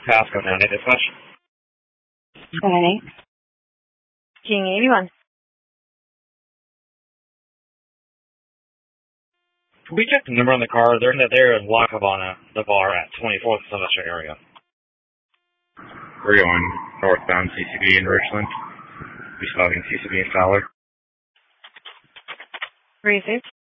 Pasco, now dispatch. Okay. King 81. Can we check the number on the car? They're in Lackawanna, the bar at 24th Sylvester area. We're going northbound CCB in Richland. We stopping CCB in Fowler. Received.